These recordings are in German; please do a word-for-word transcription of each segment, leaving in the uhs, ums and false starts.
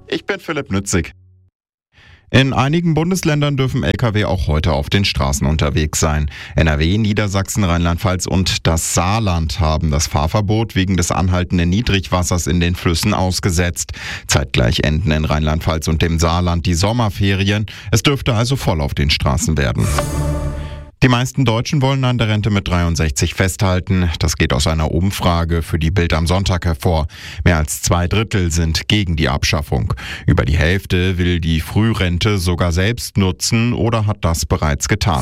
Ich bin Philipp Nützig. In einigen Bundesländern dürfen L K W auch heute auf den Straßen unterwegs sein. N R W, Niedersachsen, Rheinland-Pfalz und das Saarland haben das Fahrverbot wegen des anhaltenden Niedrigwassers in den Flüssen ausgesetzt. Zeitgleich enden in Rheinland-Pfalz und dem Saarland die Sommerferien. Es dürfte also voll auf den Straßen werden. Die meisten Deutschen wollen an der Rente mit dreiundsechzig festhalten. Das geht aus einer Umfrage für die Bild am Sonntag hervor. Mehr als zwei Drittel sind gegen die Abschaffung. Über die Hälfte will die Frührente sogar selbst nutzen oder hat das bereits getan.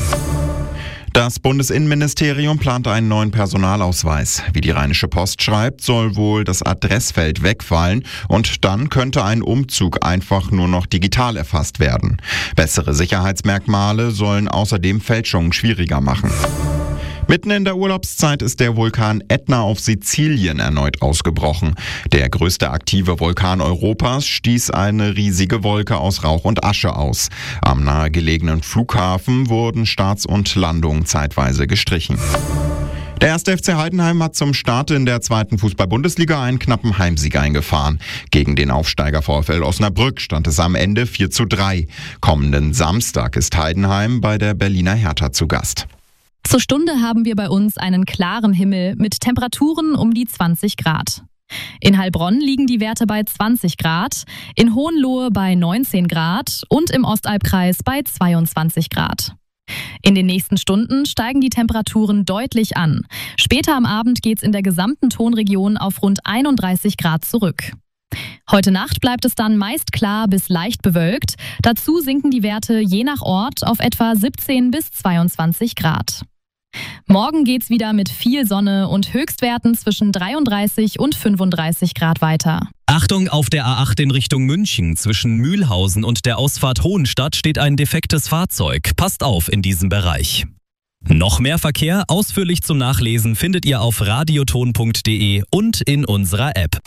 Das Bundesinnenministerium plant einen neuen Personalausweis. Wie die Rheinische Post schreibt, soll wohl das Adressfeld wegfallen und dann könnte ein Umzug einfach nur noch digital erfasst werden. Bessere Sicherheitsmerkmale sollen außerdem Fälschungen schwieriger machen. Mitten in der Urlaubszeit ist der Vulkan Ätna auf Sizilien erneut ausgebrochen. Der größte aktive Vulkan Europas stieß eine riesige Wolke aus Rauch und Asche aus. Am nahegelegenen Flughafen wurden Starts und Landungen zeitweise gestrichen. Der erste F C Heidenheim hat zum Start in der zweiten Fußball-Bundesliga einen knappen Heimsieg eingefahren. Gegen den Aufsteiger VfL Osnabrück stand es am Ende vier zu drei. Kommenden Samstag ist Heidenheim bei der Berliner Hertha zu Gast. Zur Stunde haben wir bei uns einen klaren Himmel mit Temperaturen um die zwanzig Grad. In Heilbronn liegen die Werte bei zwanzig Grad, in Hohenlohe bei neunzehn Grad und im Ostalbkreis bei zweiundzwanzig Grad. In den nächsten Stunden steigen die Temperaturen deutlich an. Später am Abend geht's in der gesamten Tonregion auf rund einunddreißig Grad zurück. Heute Nacht bleibt es dann meist klar bis leicht bewölkt. Dazu sinken die Werte je nach Ort auf etwa siebzehn bis zweiundzwanzig Grad. Morgen geht's wieder mit viel Sonne und Höchstwerten zwischen dreiunddreißig und fünfunddreißig Grad weiter. Achtung, auf der A acht in Richtung München. Zwischen Mühlhausen und der Ausfahrt Hohenstadt steht ein defektes Fahrzeug. Passt auf in diesem Bereich. Noch mehr Verkehr, ausführlich zum Nachlesen, findet ihr auf radioton punkt de und in unserer App.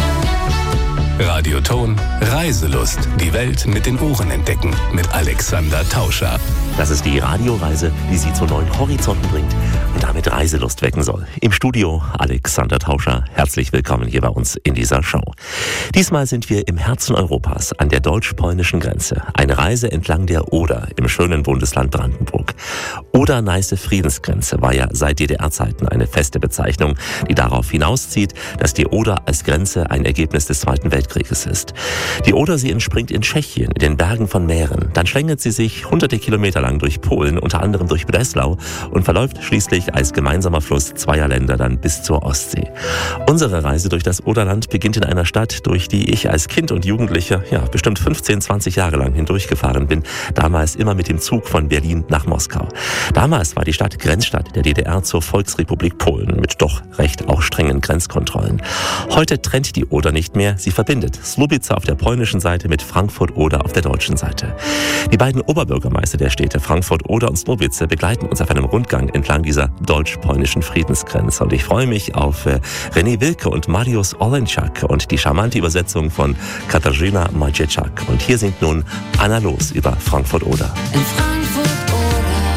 Radioton Reiselust. Die Welt mit den Ohren entdecken. Mit Alexander Tauscher. Das ist die Radioreise, die Sie zu neuen Horizonten bringt und damit Reiselust wecken soll. Im Studio Alexander Tauscher. Herzlich willkommen hier bei uns in dieser Show. Diesmal sind wir im Herzen Europas an der deutsch-polnischen Grenze. Eine Reise entlang der Oder im schönen Bundesland Brandenburg. Oder-Neiße-Friedensgrenze war ja seit D D R-Zeiten eine feste Bezeichnung, die darauf hinauszieht, dass die Oder als Grenze ein Ergebnis des Zweiten Weltkrieges ist. Die Oder, sie entspringt in Tschechien, in den Bergen von Mähren. Dann schlängelt sie sich hunderte Kilometer lang durch Polen, unter anderem durch Breslau und verläuft schließlich als gemeinsamer Fluss zweier Länder dann bis zur Ostsee. Unsere Reise durch das Oderland beginnt in einer Stadt, durch die ich als Kind und Jugendlicher ja bestimmt fünfzehn, zwanzig Jahre lang hindurchgefahren bin. Damals immer mit dem Zug von Berlin nach Moskau. Damals war die Stadt Grenzstadt der D D R zur Volksrepublik Polen mit doch recht auch strengen Grenzkontrollen. Heute trennt die Oder nicht mehr, sie verbindet Słubice auf der polnischen Seite mit Frankfurt-Oder auf der deutschen Seite. Die beiden Oberbürgermeister der Städte Frankfurt-Oder und Słubice begleiten uns auf einem Rundgang entlang dieser deutsch-polnischen Friedensgrenze. Und ich freue mich auf äh, René Wilke und Mariusz Oleńczak und die charmante Übersetzung von Katarzyna Maciejczak. Und hier singt nun Anna Los über Frankfurt-Oder. In Frankfurt-Oder,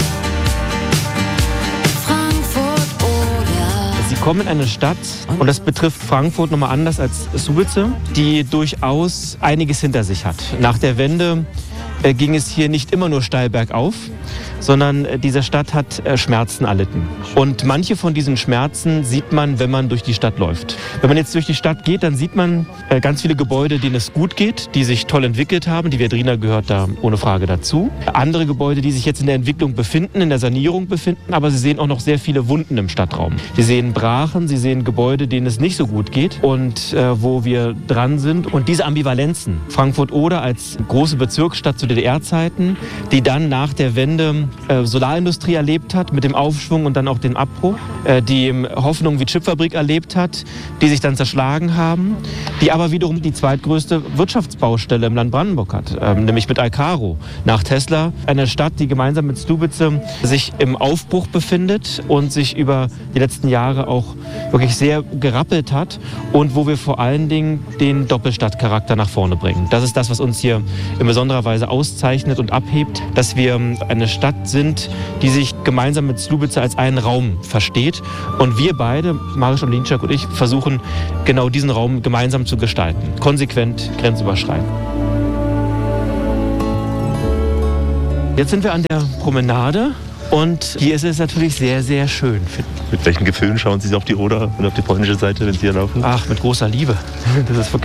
Frankfurt-Oder. Sie kommen in eine Stadt, und das betrifft Frankfurt nochmal anders als Słubice, die durchaus einiges hinter sich hat. Nach der Wende äh, ging es hier nicht immer nur steil bergauf, sondern äh, diese Stadt hat äh, Schmerzen erlitten. Und manche von diesen Schmerzen sieht man, wenn man durch die Stadt läuft. Wenn man jetzt durch die Stadt geht, dann sieht man äh, ganz viele Gebäude, denen es gut geht, die sich toll entwickelt haben. Die Viadrina gehört da ohne Frage dazu. Andere Gebäude, die sich jetzt in der Entwicklung befinden, in der Sanierung befinden, aber Sie sehen auch noch sehr viele Wunden im Stadtraum. Sie sehen Brachen, Sie sehen Gebäude, denen es nicht so gut geht und äh, wo wir dran sind. Und diese Ambivalenzen, Frankfurt-Oder als große Bezirksstadt zu D D R-Zeiten, die dann nach der Wende äh, Solarindustrie erlebt hat, mit dem Aufschwung und dann auch den Abbruch, äh, die Hoffnung wie Chipfabrik erlebt hat, die sich dann zerschlagen haben, die aber wiederum die zweitgrößte Wirtschaftsbaustelle im Land Brandenburg hat, äh, nämlich mit Alcaro nach Tesla. Eine Stadt, die gemeinsam mit Słubice sich im Aufbruch befindet und sich über die letzten Jahre auch wirklich sehr gerappelt hat und wo wir vor allen Dingen den Doppelstadtcharakter nach vorne bringen. Das ist das, was uns hier in besonderer Weise auszeichnet und abhebt, dass wir eine Stadt sind, die sich gemeinsam mit Słubice als einen Raum versteht. Und wir beide, Mariusz Oleńczak und ich, versuchen genau diesen Raum gemeinsam zu gestalten, konsequent grenzüberschreitend. Jetzt sind wir an der Promenade und hier ist es natürlich sehr, sehr schön. Mit welchen Gefühlen schauen Sie auf die Oder und auf die polnische Seite, wenn Sie hier laufen? Ach, mit großer Liebe. Das ist wirklich